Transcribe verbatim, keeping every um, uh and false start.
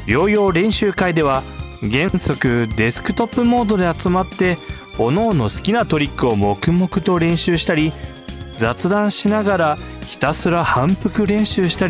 ヨーヨー練習会では原則デスクトップモードで集まって各々好きなトリックを黙々と練習したり、雑談しながらひたすら反復練習したり